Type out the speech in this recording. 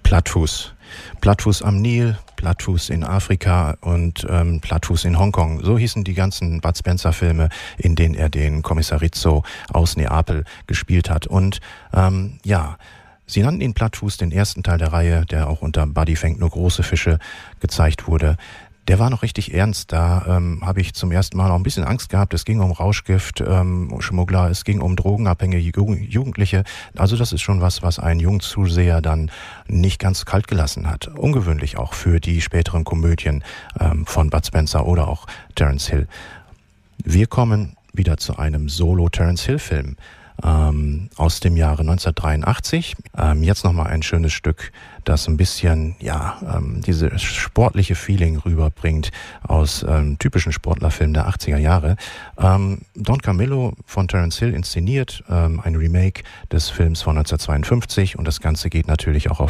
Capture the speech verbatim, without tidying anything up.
Plattfuß. Plattfuß am Nil, Plattfuß in Afrika und ähm, Plattfuß in Hongkong. So hießen die ganzen Bud Spencer-Filme, in denen er den Kommissar Rizzo aus Neapel gespielt hat. Und ähm, ja, sie nannten ihn Plattfuß, den ersten Teil der Reihe, der auch unter Buddy fängt nur große Fische gezeigt wurde. Der war noch richtig ernst. Da ähm, habe ich zum ersten Mal auch ein bisschen Angst gehabt. Es ging um Rauschgift, ähm, Schmuggler, es ging um drogenabhängige Jugendliche. Also das ist schon was, was einen jungen Zuseher dann nicht ganz kalt gelassen hat. Ungewöhnlich auch für die späteren Komödien ähm, von Bud Spencer oder auch Terence Hill. Wir kommen wieder zu einem Solo-Terence-Hill-Film ähm, aus dem Jahre neunzehnhundertdreiundachtzig. Ähm, jetzt nochmal ein schönes Stück, das ein bisschen, ja, ähm, diese sportliche Feeling rüberbringt aus ähm, typischen Sportlerfilmen der achtziger Jahre. Ähm, Don Camillo von Terence Hill inszeniert, ähm, ein Remake des Films von neunzehnhundertzweiundfünfzig, und das Ganze geht natürlich auch auf